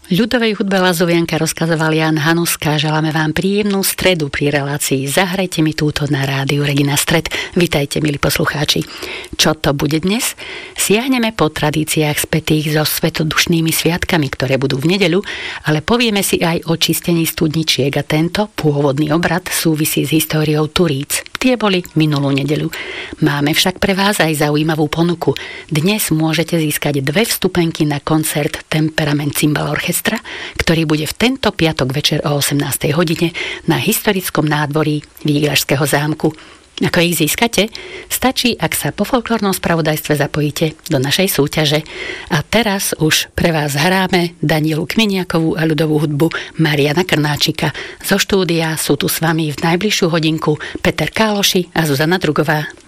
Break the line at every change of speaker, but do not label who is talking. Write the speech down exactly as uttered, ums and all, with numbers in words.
Ľudovej hudbe Lazovianka rozkazoval Jan Hanuska. Želáme vám príjemnú stredu pri relácii Zahrajte mi túto na rádiu Regina Stred. Vitajte, milí poslucháči. Čo to bude dnes? Siahneme po tradíciách spätých so svetodušnými sviatkami, ktoré budú v nedeľu, ale povieme si aj o čistení studničiek a tento pôvodný obrad súvisí s históriou Turíc. Tie boli minulú nedeľu. Máme však pre vás aj zaujímavú ponuku. Dnes môžete získať dve vstupenky na koncert Temperament Cymbal Orchestra, ktorý bude v tento piatok večer o osemnástej hodine na historickom nádvorí Víglašského zámku. Ako ich získate? Stačí, ak sa po folklórnom spravodajstve zapojíte do našej súťaže. A teraz už pre vás hráme Danielu Kminiakovú a ľudovú hudbu Mariana Krnáčika. Zo štúdia sú tu s vami v najbližšiu hodinku Peter Káloši a Zuzana Drugová.